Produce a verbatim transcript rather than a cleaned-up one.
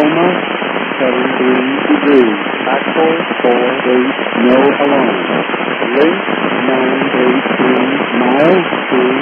Tacoma, seven three degrees. Backport four eight, no alarm. Length nine eight three miles to